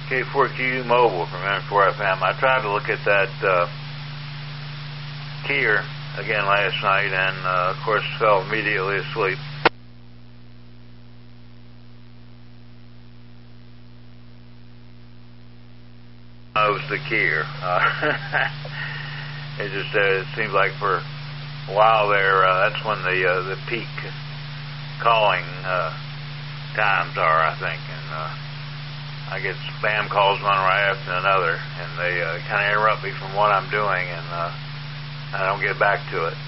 K4QU Mobile from N4FM. I tried to look at that keyer again last night and, of course, fell immediately asleep. Knows the keyer. It seems like for a while there, that's when the peak calling times are, I think, and I get spam calls one right after another, and they kind of interrupt me from what I'm doing, and I don't get back to it.